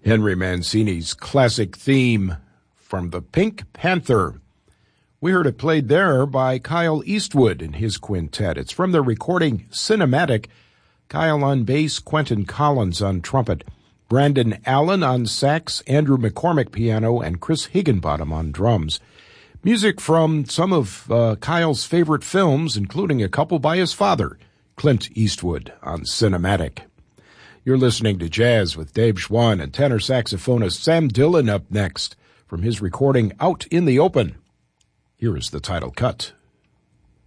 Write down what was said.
Henry Mancini's classic theme from the Pink Panther. We heard it played there by Kyle Eastwood and his quintet. It's from the recording Cinematic. Kyle on bass, Quentin Collins on trumpet, Brandon Allen on sax, Andrew McCormick piano, and Chris Higginbottom on drums. Music from some of Kyle's favorite films, including a couple by his father, Clint Eastwood, on Cinematic. You're listening to Jazz with Dave Schwann and tenor saxophonist Sam Dillon up next from his recording Out in the Open. Here is the title cut.